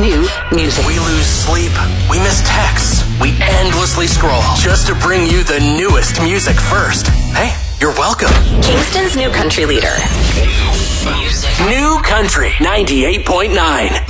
new music. We lose sleep, we miss texts, we endlessly scroll just to bring you the newest music first. Hey, you're welcome. Kingston's new country leader. New Country 98.9.